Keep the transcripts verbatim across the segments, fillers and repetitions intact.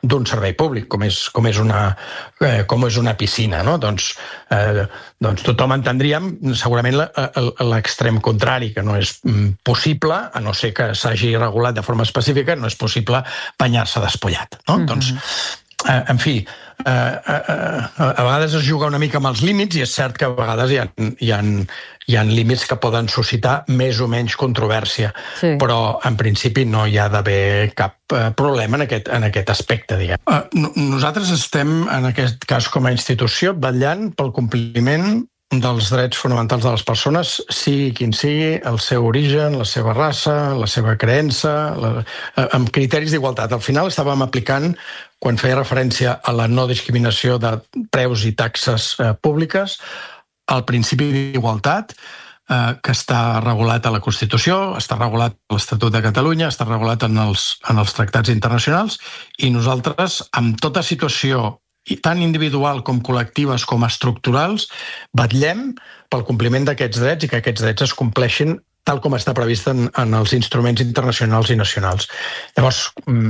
d'un servei públic, com és, com és, una, eh, com és una piscina, no? Doncs, eh, doncs tothom entendríem segurament l'extrem contrari, que no és possible, a no ser que s'hagi regulat de forma específica, no és possible banyar-se despullat, no? Mm-hmm. Doncs, eh, en fi, eh, eh, a vegades es juga una mica amb els límits i és cert que a vegades hi ha, hi ha, hi ha límits que poden suscitar més o menys controvèrsia, sí. Però en principi no hi ha d'haver cap eh, problema en aquest, en aquest aspecte, diguem. Eh, nosaltres estem, en aquest cas com a institució, vetllant pel compliment dels drets fonamentals de les persones, sigui quin sigui el seu origen, la seva raça, la seva creença, la, amb criteris d'igualtat. Al final estàvem aplicant, quan feia referència a la no discriminació de preus i taxes eh, públiques, el principi d'igualtat, eh, que està regulat a la Constitució, està regulat a l'Estatut de Catalunya, està regulat en els, en els tractats internacionals, i nosaltres, amb tota situació i tant individual com col·lectives com estructurals, vetllem pel compliment d'aquests drets i que aquests drets es compleixin tal com està previst en, en els instruments internacionals i nacionals. Llavors,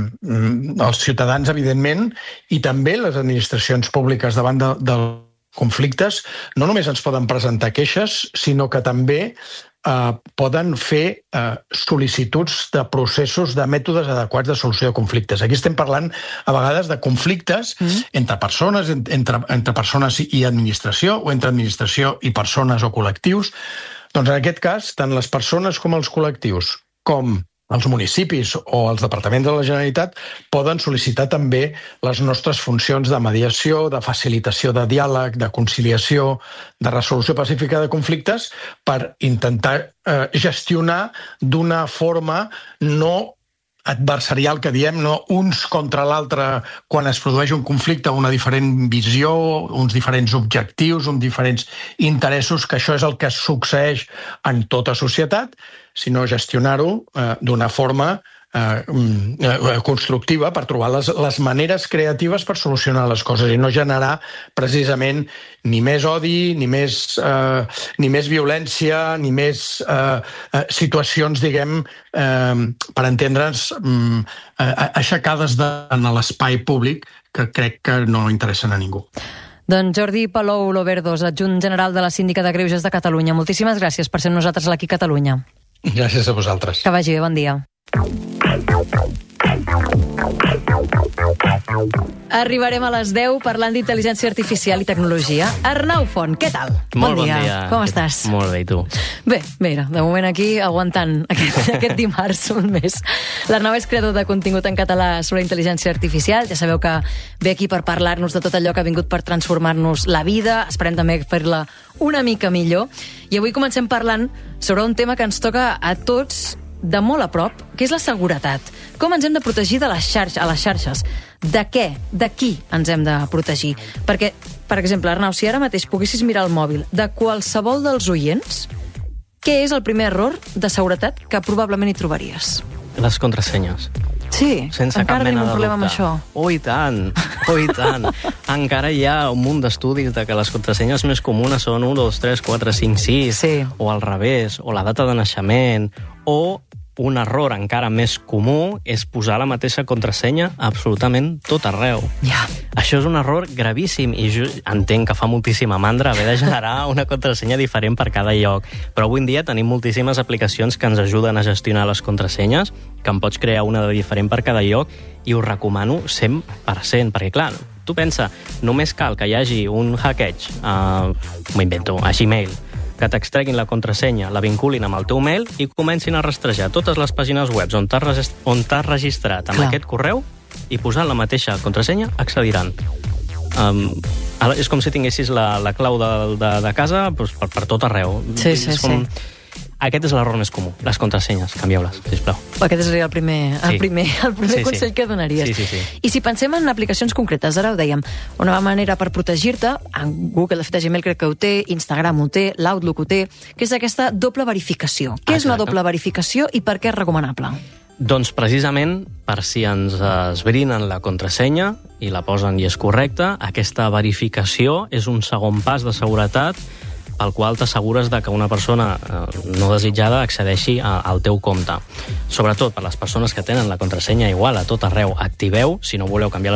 els ciutadans, evidentment, i també les administracions públiques davant de, dels conflictes, no només ens poden presentar queixes, sinó que també eh, poden fer eh, sol·licituds de processos, de mètodes adequats de solució de conflictes. Aquí estem parlant a vegades de conflictes mm. entre persones, entre, entre persones i administració, o entre administració i persones o col·lectius. Doncs en aquest cas, tant les persones com els col·lectius, com els municipis o els departaments de la Generalitat poden sol·licitar també les nostres funcions de mediació, de facilitació de diàleg, de conciliació, de resolució pacífica de conflictes per intentar eh, gestionar d'una forma no adversarial, que diem, no uns contra l'altre quan es produeix un conflicte, una diferent visió, uns diferents objectius, uns diferents interessos, que això és el que succeeix en tota societat, sinó gestionar-ho eh, d'una forma eh, constructiva per trobar les, les maneres creatives per solucionar les coses i no generar precisament ni més odi, ni més, eh, ni més violència, ni més eh, eh, situacions, diguem, eh, per entendre'ns, eh, aixecades de, en l'espai públic, que crec que no interessen a ningú. Doncs Jordi Palou Loverdos, adjunt general de la Síndica de Greuges de Catalunya. Moltíssimes gràcies per ser amb nosaltres l'Aquí Catalunya. Gràcies a vosaltres. Que vagi bé, bon dia. Arribarem a les deu parlant d'intel·ligència artificial i tecnologia. Arnau Font, què tal? Molt bon dia. Bon dia. Com estàs? Molt bé, i tu? Bé, mira, de moment aquí aguantant aquest, aquest dimarts un mes. L'Arnau és creador de contingut en català sobre intel·ligència artificial. Ja sabeu que ve aquí per parlar-nos de tot allò que ha vingut per transformar-nos la vida. Esperem també fer-la una mica millor. I avui comencem parlant sobre un tema que ens toca a tots de molt a prop, que és la seguretat. Com ens hem de protegir de les xarxes, a les xarxes? De què? De qui ens hem de protegir? Perquè, per exemple, Arnau, si ara mateix poguessis mirar el mòbil de qualsevol dels oients, què és el primer error de seguretat que probablement hi trobaries? Les contrasenyes. Sí, sense encara cap mena tenim un de problema dubte. amb això. Oh, i tant, oh, i tant. Encara hi ha un munt d'estudis de que les contrasenyes més comunes són u, dos, tres, quatre, cinc, sis, sí. O al revés, o la data de naixement, o un error encara més comú és posar la mateixa contrasenya absolutament tot arreu. Ja. Això és un error gravíssim i jo entenc que fa moltíssima mandra haver de generar una contrasenya diferent per cada lloc. Però avui en dia tenim moltíssimes aplicacions que ens ajuden a gestionar les contrasenyes, que en pots crear una de diferent per cada lloc, i ho recomano cent per cent, perquè clar, tu pensa, només cal que hi hagi un hackeig, uh, m'ho invento, a Gmail, que t'extreguin la contrasenya, la vinculin amb el teu mail i comencin a rastrejar totes les pàgines web on t'has on t'has registrat amb Clar. Aquest correu i posant la mateixa contrasenya accediran. Um, és com si tinguessis la, la clau de, de, de casa doncs, per, per tot arreu. Sí, sí, com... sí. Aquest és l'error més comú, les contrasenyes, canvieu-les, sisplau. Aquest seria el primer, el sí. primer, el primer sí, consell sí. que donaries. Sí, sí, sí. I si pensem en aplicacions concretes, ara ho dèiem, una manera per protegir-te, en Google, de fet, Gmail crec que ho té, Instagram ho té, l'Outlook ho té, que és aquesta doble verificació. Què Exacte. És una doble verificació i per què és recomanable? Doncs precisament per si ens esbrinen la contrasenya i la posen i és correcta, aquesta verificació és un segon pas de seguretat pel qual t'assegures de que una persona no desitjada accedeixi al teu compte. Sobretot per les persones que tenen la contrasenya igual a tot arreu, activeu, si no voleu canviar la